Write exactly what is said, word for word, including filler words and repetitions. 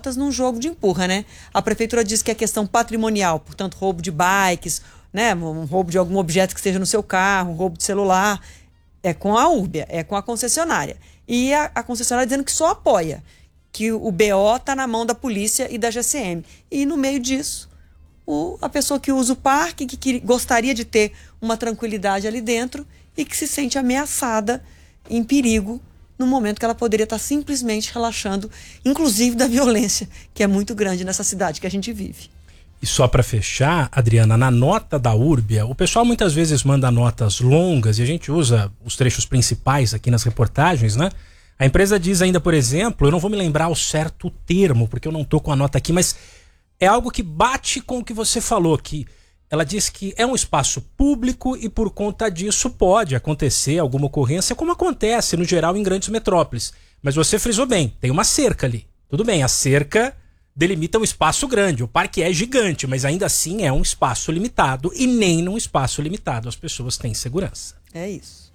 idiotas num jogo de empurra, né? A prefeitura diz que é questão patrimonial, portanto, roubo de bikes, né? Um roubo de algum objeto que esteja no seu carro, um roubo de celular, é com a Urbia, é com a concessionária. E a, a concessionária dizendo que só apoia, que o B O está na mão da polícia e da G C M. E no meio disso, o, a pessoa que usa o parque, que, que gostaria de ter uma tranquilidade ali dentro e que se sente ameaçada, em perigo, no momento que ela poderia estar simplesmente relaxando, inclusive da violência, que é muito grande nessa cidade que a gente vive. E só para fechar, Adriana, na nota da Urbia, o pessoal muitas vezes manda notas longas e a gente usa os trechos principais aqui nas reportagens, né? A empresa diz ainda, por exemplo, eu não vou me lembrar o certo termo, porque eu não tô com a nota aqui, mas é algo que bate com o que você falou, que ela diz que é um espaço público e por conta disso pode acontecer alguma ocorrência, como acontece no geral em grandes metrópoles. Mas você frisou bem, tem uma cerca ali. Tudo bem, a cerca delimita um espaço grande, o parque é gigante, mas ainda assim é um espaço limitado e nem num espaço limitado as pessoas têm segurança. É isso.